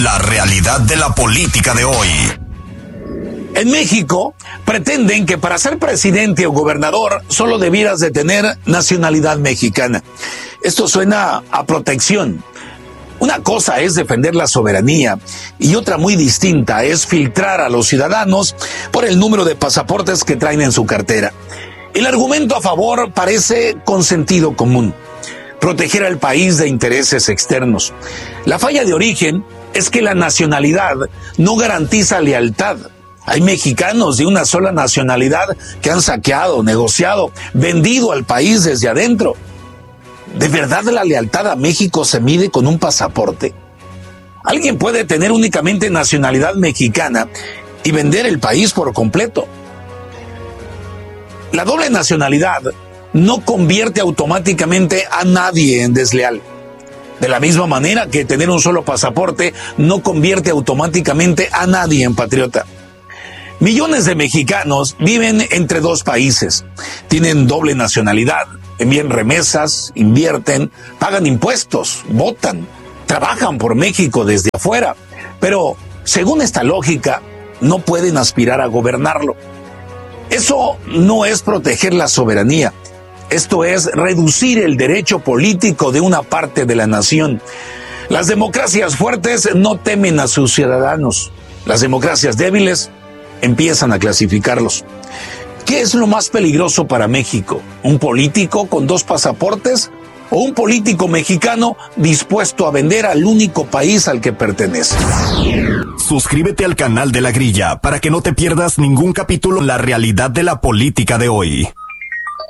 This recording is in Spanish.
La realidad de la política de hoy. En México, pretenden que para ser presidente o gobernador solo debieras de tener nacionalidad mexicana. Esto suena a protección. Una cosa es defender la soberanía y otra muy distinta es filtrar a los ciudadanos por el número de pasaportes que traen en su cartera. El argumento a favor parece con sentido común: proteger al país de intereses externos. La falla de origen es que la nacionalidad no garantiza lealtad. Hay mexicanos de una sola nacionalidad que han saqueado, negociado, vendido al país desde adentro. ¿De verdad la lealtad a México se mide con un pasaporte? Alguien puede tener únicamente nacionalidad mexicana y vender el país por completo. La doble nacionalidad no convierte automáticamente a nadie en desleal. De la misma manera que tener un solo pasaporte no convierte automáticamente a nadie en patriota. Millones de mexicanos viven entre dos países, tienen doble nacionalidad, envían remesas, invierten, pagan impuestos, votan, trabajan por México desde afuera, pero según esta lógica no pueden aspirar a gobernarlo. Eso no es proteger la soberanía. Esto es reducir el derecho político de una parte de la nación. Las democracias fuertes no temen a sus ciudadanos. Las democracias débiles empiezan a clasificarlos. ¿Qué es lo más peligroso para México? ¿Un político con dos pasaportes o un político mexicano dispuesto a vender al único país al que pertenece? Suscríbete al canal de La Grilla para que no te pierdas ningún capítulo de La realidad de la política de hoy.